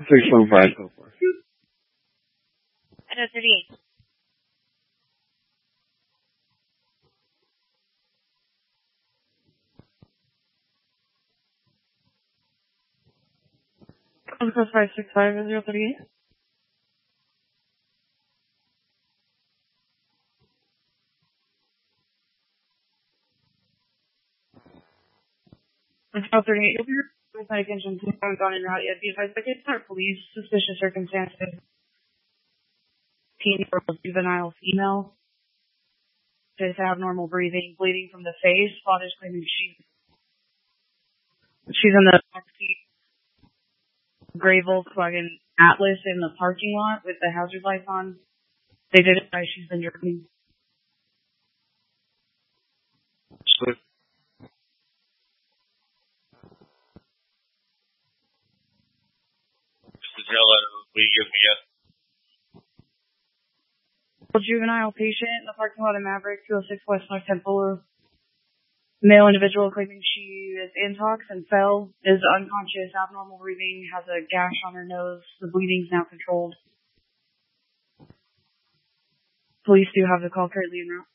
615, go for it. I know 38. Plus 565 is 038. It's 038. You'll be with medication since you haven't gone in route yet. Be advised by kids or police, suspicious circumstances. 18-year-old juvenile female. Just abnormal breathing, bleeding from the face. Father's claiming she's in the backseat gray Volkswagen Atlas in the parking lot with the hazard lights on. They did it right. She's been drinking. Sure. The jail letter will you give me yet? Juvenile patient in the parking lot of Maverick, 206 West North Temple. Male individual claiming she is intox and fell, is unconscious, abnormal breathing, has a gash on her nose. The bleeding is now controlled. Police do have the call currently en route.